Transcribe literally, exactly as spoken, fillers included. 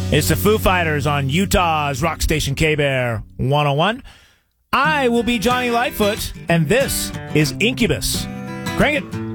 It's the Foo Fighters on Utah's rock station K-Bear one oh one. I will be Johnny Lightfoot, and this is Incubus. Crank it.